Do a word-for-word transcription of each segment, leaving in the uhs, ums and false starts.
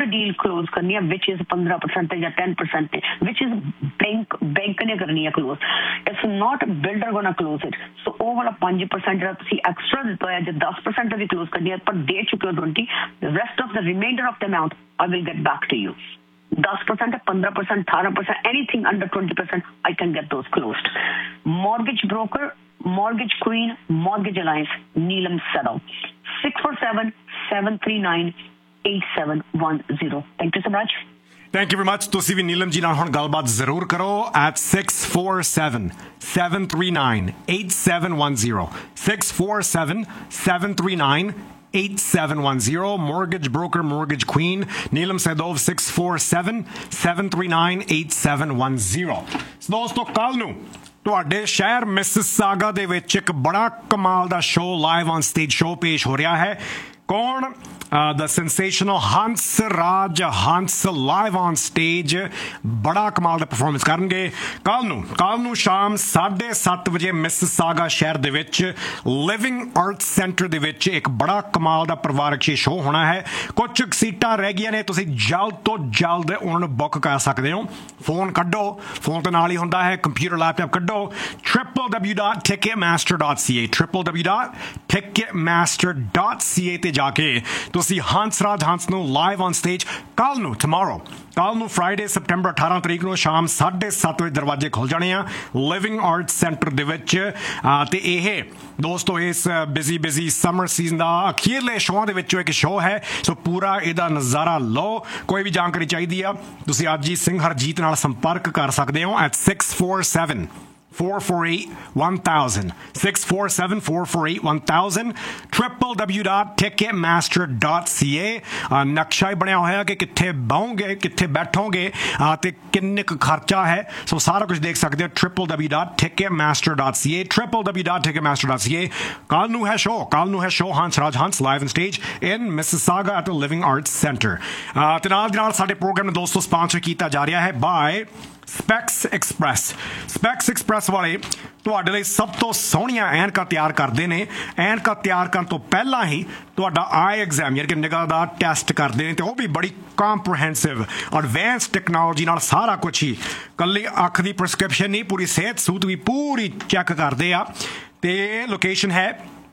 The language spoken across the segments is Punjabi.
गुड डील क्लोज करनी है विच इज पंद्रह परसेंट या ten percent which is bank bank ने करनी है close it's not builder gonna close it so ਉਹ ਵਾਲਾ five percent ਜਿਹੜਾ ਤੁਸੀਂ ਐਕਸਟਰਾ ਦਿੱਤਾ ਹੈ ਜੇ ten percent ਦੀ ਕਲੋਜ਼ ਕਰਨੀ ਹੈ ਪਰ ਦੇ ਚੁੱਕੇ ਹੋ twenty the rest of the remainder of the amount I will get back to you ten percent fifteen percent eighteen percent anything under twenty percent I can get those closed. Mortgage broker, mortgage queen, mortgage alliance, Neelam Sadal. six four seven, seven three nine, eight seven one zero. Thank you so much. Thank you very much. ਤੁਸੀਂ ਵੀ ਨੀਲਮ ਜੀ ਨਾਲ ਹੁਣ ਗੱਲਬਾਤ ਜ਼ਰੂਰ ਕਰੋ at six four seven, seven three nine, eight seven one zero. six four seven, seven three nine, eight seven one zero. Mortgage broker, mortgage queen, Neelam Saidov, six four seven, seven three nine, eight seven one zero. So ਦੋਸਤੋ ਕੱਲ ਨੂੰ ਤੁਹਾਡੇ ਸ਼ਹਿਰ ਮਿਸਿਸਾਗਾ ਦੇ ਵਿੱਚ ਇੱਕ ਬੜਾ ਕਮਾਲ ਦਾ show live on stage show ਪੇਸ਼ ਹੋ ਰਿਹਾ ਹੈ ਕੌਣ the sensational Hans Raj Hans live on stage बड़ा कमाल का परफॉर्मेंस करनगे कल नूं कल नूं शाम साढ़े सत्त बजे मिसिसागा शहर दे विच लिविंग आर्ट सेंटर दे विच एक बड़ा कमाल का परिवारक शो होना है कुछ सीटां रह गई ने तुसीं जल्द तो जल्द उन्हां नूं बुक कर सकते हो फोन कड्डो फोन तो नाल ही हुंदा है computer laptop कड्डो triple W dot ticket master dot C ए triple W dot ticket master dot C ए ते जाके ਤੁਸੀਂ ਹੰਸਰਾਜ ਹੰਸ ਨੂੰ ਲਾਈਵ ਔਨ ਸਟੇਜ ਕੱਲ ਨੂੰ ਟਮਾਰੋ ਕੱਲ ਨੂੰ ਫਰਾਈਡੇ ਸਪਟੈਂਬਰ ਅਠਾਰਾਂ ਤਰੀਕ ਨੂੰ ਸ਼ਾਮ ਸਾਢੇ ਸੱਤ ਵਜੇ ਦਰਵਾਜ਼ੇ ਖੁੱਲ ਜਾਣੇ ਆ ਲਿਵਿੰਗ ਆਰਟ ਸੈਂਟਰ ਦੇ ਵਿੱਚ ਤੇ ਇਹ ਦੋਸਤੋ ਇਸ ਬਿਜ਼ੀ ਬਿਜ਼ੀ ਸਮਰ ਸੀਜ਼ਨ ਦਾ ਅਖੀਰਲੇ ਸ਼ੋਆਂ ਦੇ ਵਿੱਚੋਂ ਇੱਕ ਸ਼ੋਅ ਹੈ ਸੋ ਪੂਰਾ ਇਹਦਾ ਨਜ਼ਾਰਾ ਲਓ ਕੋਈ ਵੀ ਜਾਣਕਾਰੀ ਚਾਹੀਦੀ ਆ ਤੁਸੀਂ ਅੱਜ ਹੀ ਸਿੰਘ ਹਰਜੀਤ ਨਾਲ ਸੰਪਰਕ ਕਰ ਸਕਦੇ ਹੋ at six four seven, four four eight, one thousand. six four seven, four four eight, one thousand. w w w dot ticketmaster dot c a ਨਕਸ਼ਾ ਹੀ ਬਣਿਆ ਹੋਇਆ ਕਿ ਕਿੱਥੇ ਬਹੋਗੇ ਕਿੱਥੇ ਬੈਠੋਗੇ ਤੇ ਕਿੰਨੇ ਕੁ ਖਰਚਾ ਹੈ ਸੋ ਸਾਰਾ ਕੁਝ ਦੇਖ ਸਕਦੇ ਹੋ w w w dot ticketmaster dot c a w w w dot ticketmaster dot c a ਕੱਲ ਨੂੰ ਹੈ ਸ਼ੋਅ ਕੱਲ ਨੂੰ ਹੈ show Hansraj Hans live on stage in Mississauga at the living arts centre ਤੇ ਨਾਲ ਦੀ ਨਾਲ ਸਾਡੇ ਪ੍ਰੋਗਰਾਮ ਨੂੰ ਦੋਸਤੋ ਸਪਾਂਸਰ ਕੀਤਾ ਜਾ ਰਿਹਾ ਹੈ bye Specs Express. Specs Express ਵਾਲੇ ਤੁਹਾਡੇ ਲਈ ਸਭ ਤੋਂ ਸੋਹਣੀਆਂ ਐਨਕਾਂ ਤਿਆਰ ਕਰਦੇ ਨੇ ਐਨਕਾਂ ਤਿਆਰ ਕਰਨ ਤੋਂ ਪਹਿਲਾਂ ਹੀ ਤੁਹਾਡਾ ਆਈ ਐਗਜ਼ਾਮ ਯਾਨੀ ਕਿ ਨਿਗਾਹ ਦਾ ਟੈਸਟ ਕਰਦੇ ਨੇ ਤੇ ਉਹ ਵੀ ਬੜੀ ਕੰਪ੍ਰੀਹੈਂਸਿਵ ਐਡਵਾਂਸ ਟੈਕਨੋਲੋਜੀ ਨਾਲ ਸਾਰਾ ਕੁਝ ਹੀ ਇਕੱਲੀ ਅੱਖ ਦੀ ਪ੍ਰਸਕ੍ਰਿਪਸ਼ਨ ਨਹੀਂ ਪੂਰੀ ਸਿਹਤ ਸੂਤ ਵੀ ਪੂਰੀ ਚੈੱਕ ਕਰਦੇ ਆ ਤੇ ਲੋਕੇਸ਼ਨ ਹੈ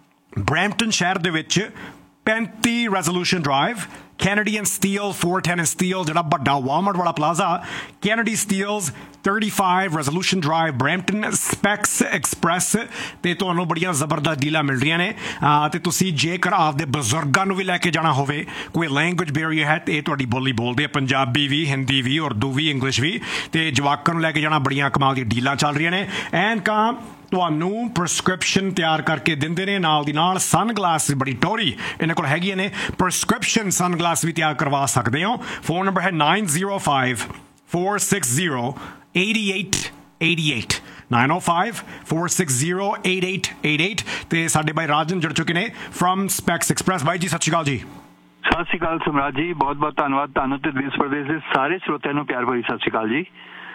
ਬਰੈਂਪਟਨ ਸ਼ਹਿਰ ਦੇ ਵਿੱਚ ਪੈਂਤੀ resolution drive Kennedy and Steele, four ten and Steele, ਜਿਹੜਾ ਵੱਡਾ ਵਾਲਮਾਰਟ ਵਾਲਾ plaza Kennedy Steele's thirty-five Resolution Drive, Brampton. Specs Express ਤੇ ਤੁਹਾਨੂੰ ਬੜੀਆਂ ਜ਼ਬਰਦਸਤ ਡੀਲਾਂ ਮਿਲ ਰਹੀਆਂ ਨੇ ਤੇ ਤੁਸੀਂ ਜੇਕਰ ਆਪਦੇ ਬਜ਼ੁਰਗਾਂ ਨੂੰ ਵੀ ਲੈ ਕੇ ਜਾਣਾ ਹੋਵੇ ਕੋਈ ਲੈਂਗੁਏਜ ਬੈਰੀਅਰ ਹੈ ਤੇ ਇਹ ਤੁਹਾਡੀ ਬੋਲੀ ਬੋਲਦੇ ਆ ਪੰਜਾਬੀ ਵੀ ਹਿੰਦੀ ਵੀ ਉਰਦੂ ਵੀ ਇੰਗਲਿਸ਼ ਵੀ ਤੇ ਜਵਾਕਾਂ ਨੂੰ ਲੈ ਕੇ ਜਾਣਾ ਬੜੀਆਂ ਕਮਾਲ ਦੀਆਂ ਡੀਲਾਂ ਚੱਲ ਰਹੀਆਂ ਨੇ ਐਨਕਾਂ ਤੁਹਾਨੂੰ ਪ੍ਰਸਕ੍ਰਿਪਸ਼ਨ ਤਿਆਰ ਕਰਕੇ ਦਿੰਦੇ ਨੇ ਨਾਲ ਦੀ ਨਾਲ ਸਨਗਲਾਸ ਬੜੀ ਟੋਰੀ ਇਹਨਾਂ ਕੋਲ ਹੈਗੀਆਂ ਨੇ ਪ੍ਰਸਕ੍ਰਿਪਸ਼ਨ ਸਨਗਲਾਸ ਵੀ ਤਿਆਰ ਕਰਵਾ ਸਕਦੇ ਹੋ ਫੋਨ ਨੰਬਰ ਹੈ nine zero five, four six zero, eight eight eight eight nine oh five, four six zero, eight eight eight eight ਤੇ ਸਾਡੇ ਭਾਈ ਰਾਜਨ ਜੁੜ ਚੁੱਕੇ ਨੇ ਫਰਮ ਸਪੈਕਸ ਐਕਸਪ੍ਰੈਸ ਬਾਈ ਜੀ ਸਤਿ ਸ਼੍ਰੀ ਅਕਾਲ ਜੀ ਸਤਿ ਸ਼੍ਰੀ ਅਕਾਲ ਸਮਰਾਜ ਜੀ ਬਹੁਤ ਬਹੁਤ ਧੰਨਵਾਦ ਤੁਹਾਨੂੰ ਤੇ ਦੇਸ਼ ਪ੍ਰਦੇਸ਼ ਦੇ ਸਾਰੇ ਸਰੋਤਿਆਂ ਨੂੰ ਪਿਆਰ ਭਰੀ ਸਤਿ ਸ਼੍ਰੀ ਅਕਾਲ ਜੀ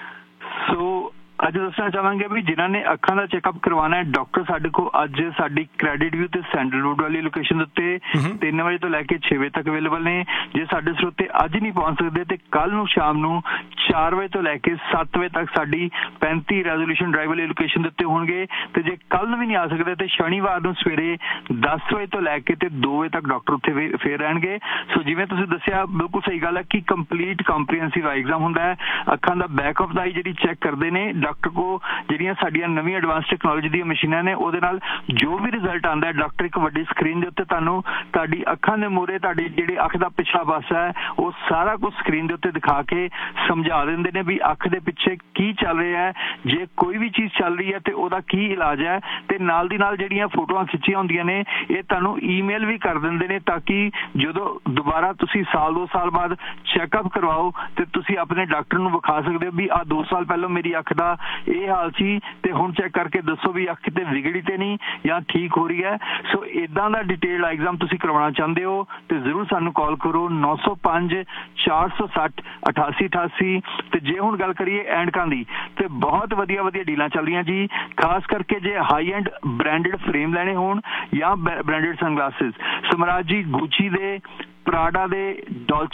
ਸੋ ਅੱਜ ਦੱਸਣਾ ਚਾਹਾਂਗੇ ਵੀ ਜਿਨ੍ਹਾਂ ਨੇ ਅੱਖਾਂ ਦਾ ਚੈੱਕਅਪ ਕਰਵਾਉਣਾ ਹੈ ਡਾਕਟਰ ਸਾਡੇ ਕੋਲ ਅੱਜ ਸਾਡੀ ਕ੍ਰੈਡਿਟ ਵਿਊ ਤੇ ਸੈਂਡਲ ਰੋਡ ਵਾਲੀ ਲੋਕੇਸ਼ਨ ਦੇ ਉੱਤੇ ਤਿੰਨ ਵਜੇ ਤੋਂ ਲੈ ਕੇ ਛੇ ਵਜੇ ਤੱਕ ਅਵੇਲੇਬਲ ਨੇ ਜੇ ਸਾਡੇ ਸਰੋਤੇ ਅੱਜ ਨਹੀਂ ਪਹੁੰਚ ਸਕਦੇ ਤੇ ਕੱਲ ਨੂੰ ਸ਼ਾਮ ਨੂੰ ਚਾਰ ਵਜੇ ਤੋਂ ਲੈ ਕੇ ਸੱਤ ਵਜੇ ਤੱਕ ਸਾਡੀ ਪੈਂਤੀ ਰੈਜ਼ੋਲੂਸ਼ਨ ਡਰਾਈਵ ਵਾਲੀ ਲੋਕੇਸ਼ਨ ਦੇ ਉੱਤੇ ਹੋਣਗੇ ਤੇ ਜੇ ਕੱਲ ਨੂੰ ਵੀ ਨਹੀਂ ਆ ਸਕਦੇ ਤੇ ਸ਼ਨੀਵਾਰ ਨੂੰ ਸਵੇਰੇ ਦਸ ਵਜੇ ਤੋਂ ਲੈ ਕੇ ਤੇ ਦੋ ਵਜੇ ਤੱਕ ਡਾਕਟਰ ਉੱਥੇ ਫੇਰ ਰਹਿਣਗੇ ਸੋ ਜਿਵੇਂ ਤੁਸੀਂ ਦੱਸਿਆ ਬਿਲਕੁਲ ਸਹੀ ਗੱਲ ਹੈ ਕਿ ਕੰਪਲੀਟ ਕੰਪਰੀਹੈਂਸਿਵ ਆਈ ਐਗਜ਼ਾਮ ਹੁੰਦਾ ਹੈ ਅੱਖਾਂ ਦਾ ਬੈਕ ਆਫ ਦਾ ਆਈ ਜਿਹੜੀ ਚੈੱਕ ਕਰਦੇ ਨੇ ਡਾਕਟਰ ਕੋ ਜਿਹੜੀਆਂ ਸਾਡੀਆਂ ਨਵੀਂ ਐਡਵਾਂਸ ਟੈਕਨੋਲੋਜੀ ਦੀਆਂ ਮਸ਼ੀਨਾਂ ਨੇ ਉਹਦੇ ਨਾਲ ਜੋ ਵੀ ਰਿਜ਼ਲਟ ਆਉਂਦਾ ਹੈ ਡਾਕਟਰ ਇੱਕ ਵੱਡੀ ਸਕਰੀਨ ਦੇ ਉੱਤੇ ਤੁਹਾਨੂੰ ਤੁਹਾਡੀ ਅੱਖਾਂ ਦੇ ਮੂਹਰੇ ਤੁਹਾਡੀ ਜਿਹੜੀ ਅੱਖ ਦਾ ਪਿਛਲਾ ਪਾਸਾ ਹੈ ਉਹ ਸਾਰਾ ਕੁਝ ਸਕਰੀਨ ਦੇ ਉੱਤੇ ਦਿਖਾ ਕੇ ਸਮਝਾ ਦਿੰਦੇ ਨੇ ਵੀ ਅੱਖ ਦੇ ਪਿੱਛੇ ਕੀ ਚੱਲ ਰਿਹਾ ਹੈ ਜੇ ਕੋਈ ਵੀ ਚੀਜ਼ ਚੱਲ ਰਹੀ ਹੈ ਤੇ ਉਹਦਾ ਕੀ ਇਲਾਜ ਹੈ ਤੇ ਨਾਲ ਦੀ ਨਾਲ ਜਿਹੜੀਆਂ ਫੋਟੋਆਂ ਖਿੱਚੀਆਂ ਹੁੰਦੀਆਂ ਨੇ ਇਹ ਤੁਹਾਨੂੰ ਈਮੇਲ ਵੀ ਕਰ ਦਿੰਦੇ ਨੇ ਤਾਂ ਕਿ ਜਦੋਂ ਦੁਬਾਰਾ ਤੁਸੀਂ ਸਾਲ ਦੋ ਸਾਲ ਬਾਅਦ ਚੈੱਕਅਪ ਕਰਵਾਓ ਤੇ ਤੁਸੀਂ ਆਪਣੇ ਡਾਕਟਰ ਨੂੰ ਵਿਖਾ ਸਕਦੇ ਹੋ ਵੀ ਆਹ ਦੋ ਸਾਲ ਪਹਿਲਾਂ ਮੇਰੀ ਅੱਖ ਦਾ ਇਹ ਹਾਲ ਸੀ ਤੇ ਹੁਣ ਚੈੱਕ ਕਰਕੇ ਦੱਸੋ ਵੀ ਅੱਖ ਕਿਤੇ ਵਿਗੜੀ ਤੇ ਨਹੀਂ ਜਾਂ ਠੀਕ ਹੋ ਰਹੀ ਹੈ ਸੋ ਇਦਾਂ ਦਾ ਡਿਟੇਲ ਐਗਜ਼ਾਮ ਤੁਸੀਂ ਕਰਵਾਉਣਾ ਚਾਹੁੰਦੇ ਹੋ ਤੇ ਜ਼ਰੂਰ ਸਾਨੂੰ ਕਾਲ ਕਰੋ nine oh five, four six zero, eight eight eight eight ਤੇ ਜੇ ਹੁਣ ਗੱਲ ਕਰੀਏ ਐਨਕਾਂ ਦੀ ਤੇ ਬਹੁਤ ਵਧੀਆ ਵਧੀਆ ਡੀਲਾਂ ਚੱਲ ਰਹੀਆਂ ਜੀ ਖਾਸ ਕਰਕੇ ਜੇ ਹਾਈ ਐਂਡ ਬ੍ਰਾਂਡਡ ਫਰੇਮ ਲੈਣੇ ਹੋਣ ਜਾਂ ਬ੍ਰਾਂਡਡ ਸਨਗਲਾਸਿਸ ਸਮਰਾਜ ਜੀ ਗੁੱਚੀ ਦੇ ਪ੍ਰਾਡਾ ਦੇ